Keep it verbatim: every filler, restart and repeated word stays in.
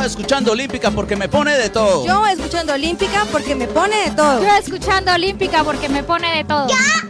escuchando Olímpica porque me pone de todo. Yo escuchando Olímpica porque me pone de todo. Yo escuchando Olímpica porque me pone de todo. Yo